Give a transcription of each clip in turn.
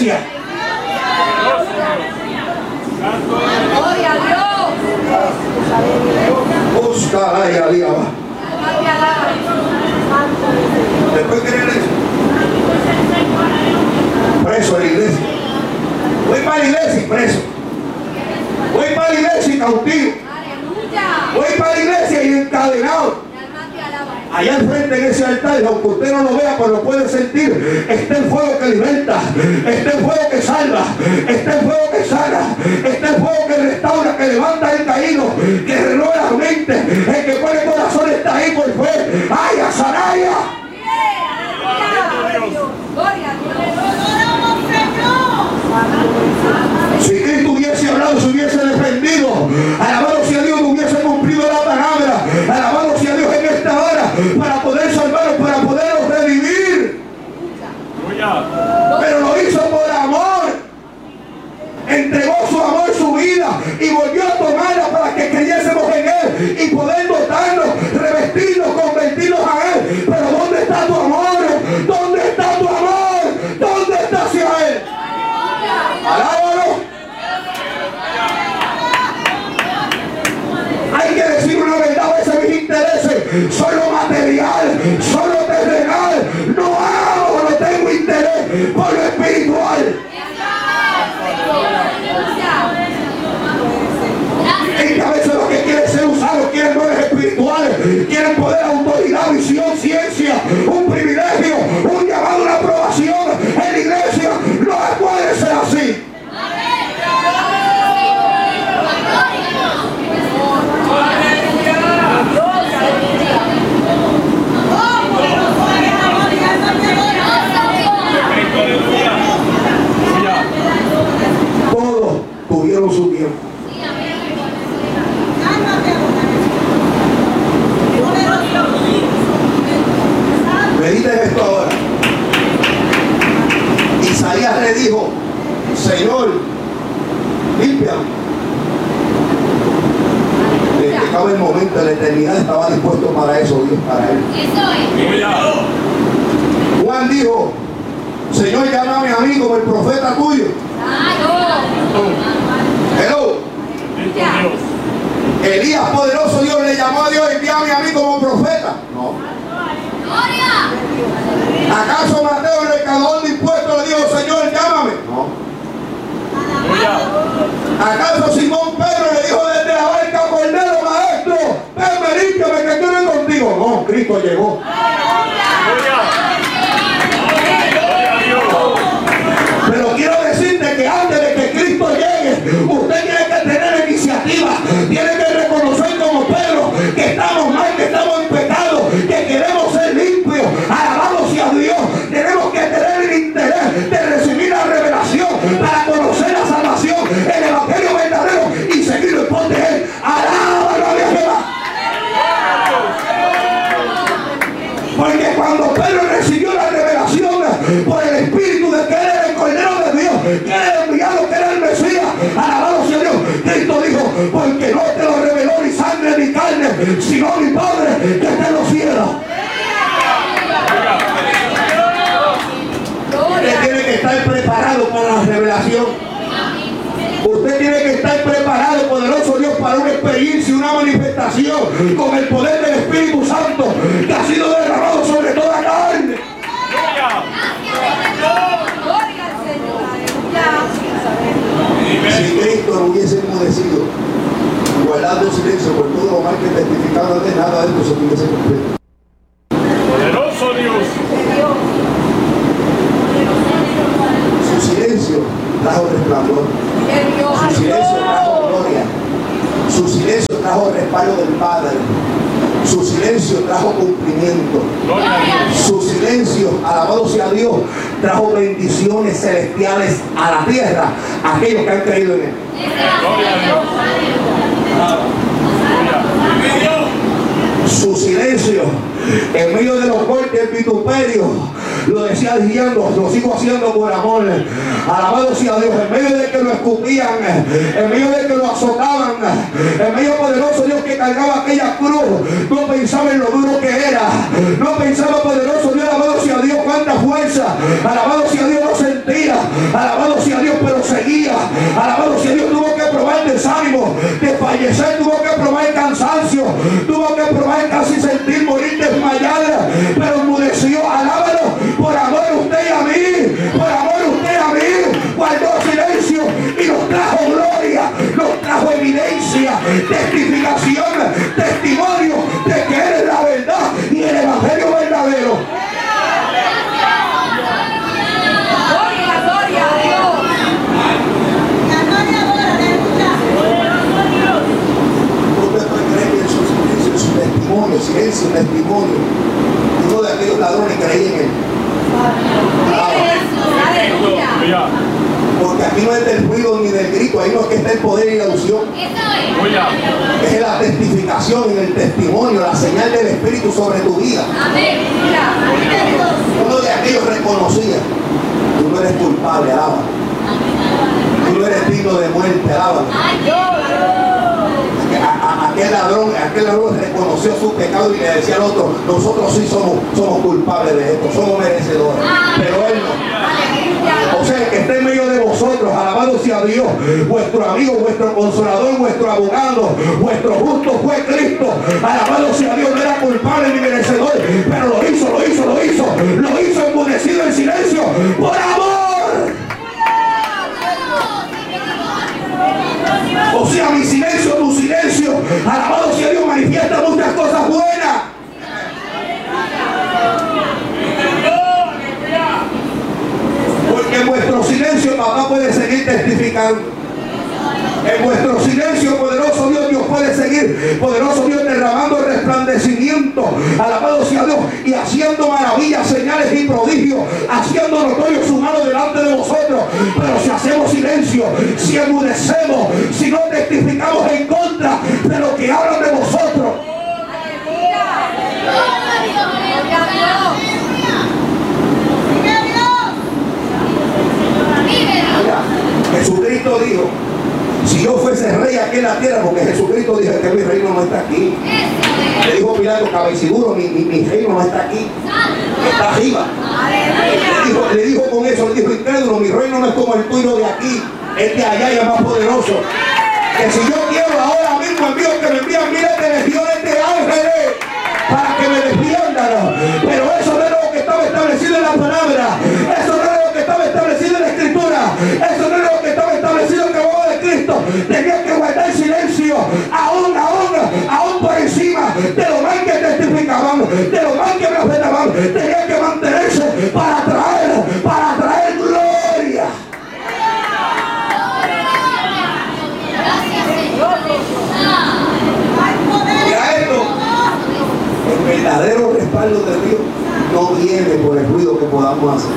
iglesia. Gloria a Dios. Busca y aliaba. Después que la iglesia. Preso en la iglesia. Voy para la iglesia y preso. Voy para la iglesia y cautivo. Voy para la iglesia y encadenado. Allá al frente en ese altar, aunque usted no lo vea, pero lo puede sentir. Está el fuego que liberta, está el fuego que salva, está el fuego que sana, está el fuego que restaura, que levanta el caído, que renueva la mente. El que pone el corazón está ahí por fe. ¡Ay, a Saraya! Si Cristo hubiese hablado, se hubiese defendido. Alabado sea Dios, hubiese cumplido la palabra. Alabado sea Dios en esta hora, para poder salvarlos, para poderlos revivir. Pero lo hizo por amor. Entregó su amor, su vida, y volvió a tomarla para que creyésemos en Él y poder dotarnos, revestirnos, convertirnos a Él. Pero ¿dónde está tu amor? ¿Dónde está tu amor? ¿Dónde está hacia Él? Alábalo. Hay que decir una verdad, a veces mis intereses son lo material, son lo terrenal. No hago, no tengo interés por lo espiritual. Es que a veces lo que quieren ser usados, quieren dones espirituales, quieren poder, autoridad, visión, ciencia, un privilegio, un llamado, una aprobación en la iglesia. No puede ser así. Todos tuvieron su tiempo. Mediten esto ahora. Isaías le dijo: Señor, límpiame. Desde que acaba el momento de la eternidad estaba dispuesto para eso, Dios, para él. Juan dijo: Señor, llámame a mí como el profeta tuyo. Hello. Elías, poderoso Dios, le llamó a Dios: envíame a mí como profeta. No. ¿Acaso Mateo, el recaudador de impuestos, le dijo: Señor, llámame? No. ¿Acaso Simón Pedro le dijo desde la barca: Cordero, maestro, ven, límpiame, que estoy contigo? No, Cristo llegó. Pero quiero decirte que antes de que Cristo llegue, usted tiene que tener iniciativa, tiene que reconocer como Pedro que estamos mal, que estamos en pecado, que queremos ser limpios. Alabado sea Dios. Tenemos que tener el interés de recibir la revelación para conocer la salvación, el evangelio verdadero y seguirlo en pos de Él. Alábalo a Jehová. Porque cuando Pedro recibió la revelación por el Espíritu de que Él era el Cordero de Dios, que era el enviado, que era el Mesías, alabado sea Dios, Cristo dijo: porque no te lo reveló ni sangre ni carne, sino mi Padre que está en los cielos. Usted tiene que estar preparado para la revelación. Usted tiene que estar preparado, poderoso Dios, para una experiencia, una manifestación con el poder del Espíritu Santo que ha sido derramado sobre toda carne. Si Cristo no hubiese enmudecido, guardando silencio por todo lo mal que testificaba, de nada de esto se hubiese cumplido. Poderoso Dios. Su silencio trajo resplandor. Su silencio trajo gloria. Su silencio trajo respaldo del Padre. Su silencio trajo cumplimiento. Su silencio, alabado sea Dios, trajo bendiciones celestiales a la tierra, a aquellos que han creído en Él. Su silencio, en medio de los cortes, el vituperio, lo decía diciendo: lo sigo haciendo por amor. Alabado sea Dios. En medio de que lo escupían, en medio de que lo azotaban, en medio, poderoso Dios, que cargaba aquella cruz, no pensaba en lo duro que era, no pensaba, poderoso Dios, alabado sea Dios, cuánta fuerza, alabado sea Dios, no sentía, alabado seguía. Alabado sea Dios, tuvo que probar desánimo, desfallecer, tuvo que probar cansancio, tuvo que probar casi sentir morir, desmayar, pero enmudeció. Alábalo, por amor a usted y a mí, por amor a usted y a mí, guardó silencio y nos trajo gloria, nos trajo evidencia, testificación, testimonio de que Él es la verdad y el evangelio verdadero. Gloria a Dios. Usted puede creer que en su silencio, en su testimonio, silencio, testimonio, uno de aquellos ladrones creía en Él. Aleluya. Porque aquí no es del ruido ni del grito, ahí no es que está el poder y la unción. Es la testificación y el testimonio, la señal del Espíritu sobre tu vida. Amén. Uno de aquellos reconocía: tú no eres culpable, alaba. Tú no eres digno de muerte, alaba. Aquel ladrón reconoció su pecado y le decía al otro: nosotros sí somos culpables de esto, somos merecedores, pero él no. O sea, que esté en medio de vosotros, alabado sea Dios, vuestro amigo, vuestro consolador, vuestro abogado, vuestro justo fue Cristo. Alabado sea Dios, no era culpable ni merecedor, pero lo hizo enmudecido en silencio por amor. O sea, mi silencio, tu silencio, alabado sea Dios, manifiesta muchas cosas buenas. Porque en vuestro silencio papá puede seguir testificando. En vuestro silencio, poderoso Dios, Dios puede seguir, poderoso Dios, derramando resplandecimiento, alabado sea Dios, y haciendo maravillas, señales y prodigios, haciendo notorio su mano delante de vosotros. Pero si hacemos silencio, si enmudecemos, si no testificamos en contra de lo que hablan de vosotros, Jesucristo dijo: si yo fuese rey aquí en la tierra, porque Jesucristo dijo que mi reino no está aquí. Le dijo Pilato: cabeciduro, mi reino no está aquí, está arriba. Le dijo con eso, le dijo: incrédulo, mi reino no es como el tuyo de aquí, es de allá y es más poderoso. Que si yo quiero ahora mismo envío que me envían miles de legiones de ángeles para que me defiendan. Pero eso no es lo que estaba establecido en la palabra, eso no es lo que estaba establecido en la escritura, eso no es lo que estaba establecido en el abogado de Cristo. Tenía que guardar silencio, aún por encima de lo mal que testificaban, de lo mal que blasfemaban. Tenía que mantenerse para traer gloria. Y a esto, el verdadero respaldo de Dios no viene por el ruido que podamos hacer,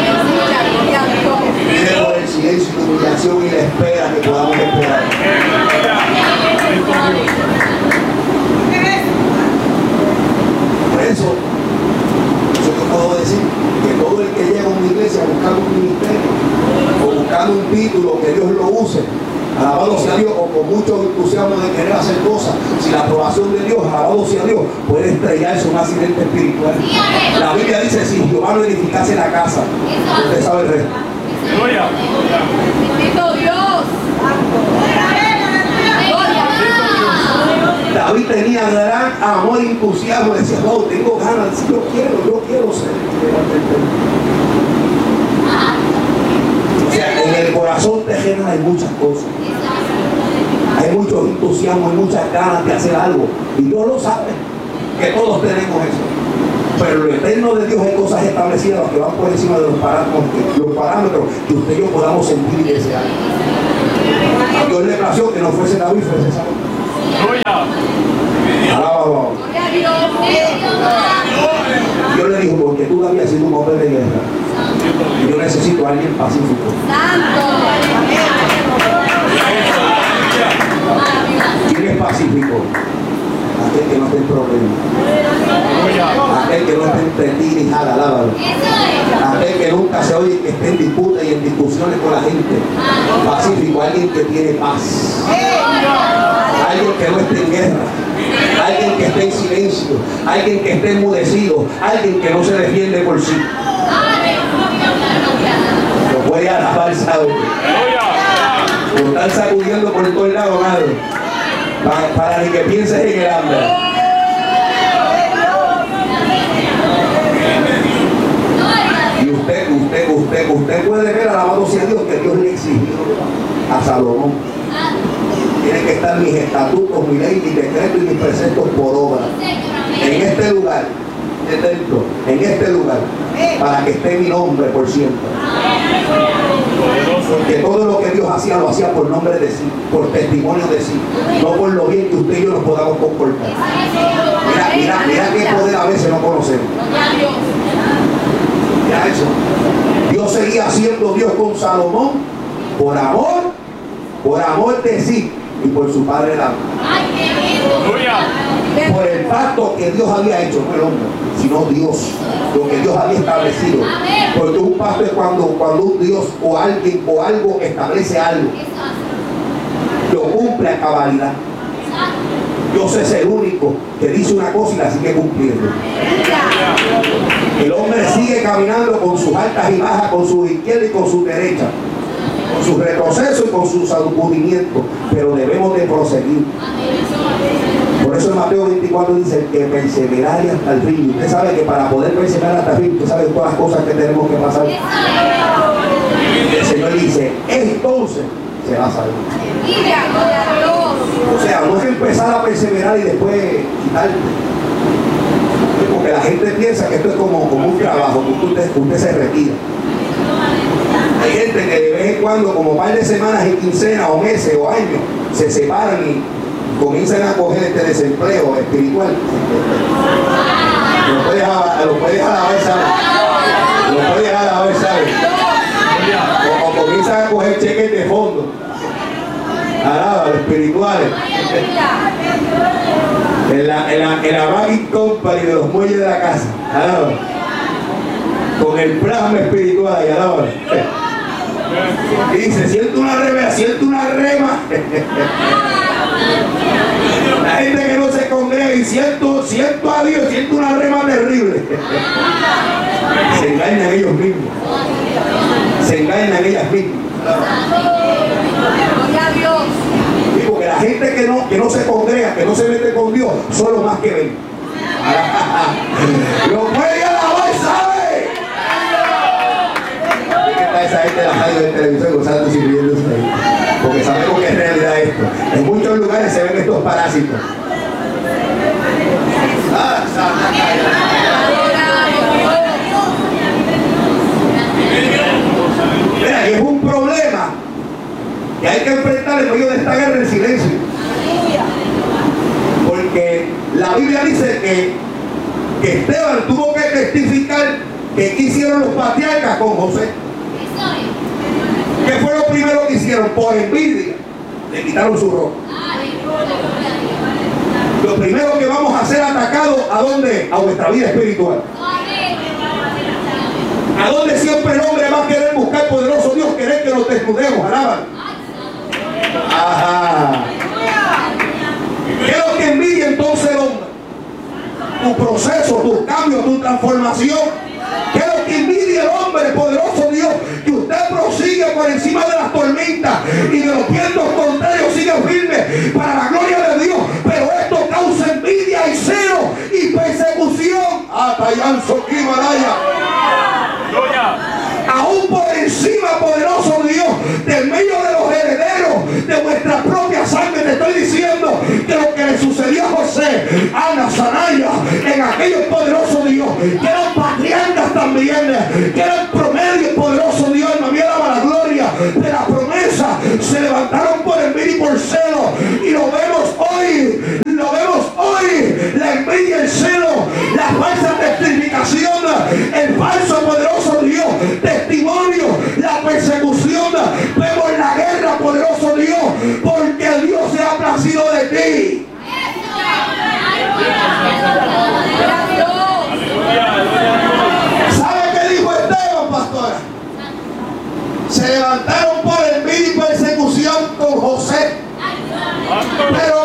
viene por el silencio y la humillación y la espera que podamos esperar. Por eso yo puedo decir que todo el que llega a una iglesia buscando un ministerio o buscando un título, que Dios lo use, alabado sea Dios, o con mucho entusiasmo de querer hacer cosas, sin la aprobación de Dios, alabado sea Dios, puede estrellarse un accidente espiritual. La Biblia dice: si Jehová no edificase la casa, usted sabe el resto. Bendito Dios. David tenía gran amor y entusiasmo, decía: wow, tengo ganas, yo quiero ser. O sea, en el corazón terrenal hay muchas cosas, hay mucho entusiasmo, hay muchas ganas de hacer algo, y Dios lo sabe, que todos tenemos eso. Pero lo eterno de Dios hay cosas establecidas que van por encima de los parámetros que usted y yo podamos sentir y desear. A Dios le plació que no fuese David, fuese Saúl. Alaba. Dios le dijo: porque tú, David, has sido un hombre de guerra, yo necesito a alguien pacífico. ¿Quién es pacífico? Aquel que no esté en problema, aquel que no esté entre ti ni jala, alábalo. Aquel que nunca se oye que esté en disputa y en discusiones con la gente. Pacífico, alguien que tiene paz, alguien que no esté en guerra, alguien que esté en silencio, alguien que esté enmudecido, alguien que no se defiende por sí. Lo puede alabar, ¿sabe? pidiendo por todos lados, madre. Para ni que pienses en el hambre. Y usted puede ver, alabado sea Dios, que Dios le exigió a Salomón. Tienen que estar mis estatutos, mi ley, mis decretos y mis preceptos por obra. En este lugar, en este lugar, para que esté mi nombre por siempre. Que todo lo que Dios hacía, lo hacía por nombre de sí, por testimonio de sí, no por lo bien que usted y yo nos podamos comportar. Mira qué poder a veces no conocemos. Ya eso. Dios seguía siendo Dios con Salomón por amor de sí y por su padre David. Por el pacto que Dios había hecho, no el hombre, sino Dios, lo que Dios había establecido. Porque un pacto es cuando un Dios o alguien o algo establece algo, lo cumple a cabalidad. Dios es el único que dice una cosa y la sigue cumpliendo. El hombre sigue caminando con sus altas y bajas, con su izquierda y con su derecha, con su retroceso y con su sacudimiento, pero debemos de proseguir. Por eso en Mateo 24 dice que perseverare hasta el fin. Usted sabe que para poder perseverar hasta el fin, usted sabe todas las cosas que tenemos que pasar. El Señor dice, entonces se va a salvar. O sea, no es empezar a perseverar y después quitarte. Porque la gente piensa que esto es como un trabajo, que usted se retira. Hay gente que de vez en cuando, como par de semanas y quincenas o meses o años, se separan y comienzan a coger este desempleo espiritual. Lo puede dejar a ver, ¿sabes? Lo puede dejar a ver, ¿sabes? O comienzan a coger cheques de fondo. Alaba, los espirituales. En la bagging company de los muelles de la casa. Alaba. Con el plasma espiritual ahí, alaba. Y dice, siento una rema. La gente que no se congrega y siento a Dios, siento una rema terrible. Se engañan ellos mismos. Se engañan ellas mismas. Sí, porque la gente que no se congrega, que no se mete con Dios, son los más que ven. Lo puede alabar, ¿sabe? Está esa gente de la radio de televisión gozando y riéndose ahí. Porque sabemos que es realidad esto. En muchos lugares se ven estos parásitos. Mira, y es un problema que hay que enfrentar en medio de esta guerra en silencio. Porque la Biblia dice que Esteban tuvo que testificar que hicieron los patriarcas con José. ¿Qué fue lo primero que hicieron? Por envidia le quitaron su ropa. Lo primero que vamos a ser atacados, ¿a dónde? A nuestra vida espiritual. ¿A dónde siempre el hombre va a querer buscar poderoso Dios? Querer que nos desnudemos, alaban. Ajá. ¿Qué es lo que envidia entonces el hombre? Tu proceso, tu cambio, tu transformación. ¿Qué es lo que envidia el hombre, poderoso Dios? Que usted prosigue por encima de las tormentas y de los vientos contrarios sigue firme para la gloria de Dios. Pero esto causa envidia y celo y persecución. Atayanzo Kimaraya. Aún por encima, poderoso Dios, de medio de los herederos de vuestra propia sangre, te estoy diciendo que lo que le sucedió a José, a Nazaraya, en aquellos poderosos Dios, que eran patriarcas también, que eran promedios, poderoso Dios, no había dado la gloria de la promesa, se levantaron por envidia y por celo, y lo vemos hoy, la envidia, el celo, la falsa testificación, el falso poderoso Dios, testimonio, la persecución, vemos la guerra, poderoso Dios, porque Dios se ha placido de ti. ¿Sabe qué dijo Esteban, pastora? Se levantaron por envidia y persecución con José, pero